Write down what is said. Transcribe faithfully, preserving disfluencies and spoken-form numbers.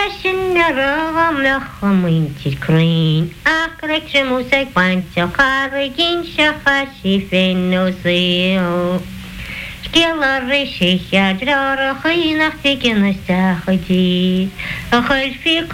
Naragam lachamintid crane, acrectre musec pancho, carrigin shahashi fenoseo. Skilla rishicha, drara chinach tikin a sachadi, a chulfi